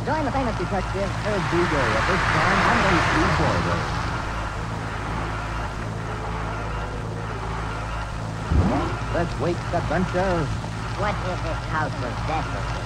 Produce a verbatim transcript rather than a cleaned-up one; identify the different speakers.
Speaker 1: Join the famous detective
Speaker 2: Ed D-Day at this time on A C Broadway. Let's wake the adventure.
Speaker 1: What is this house of death?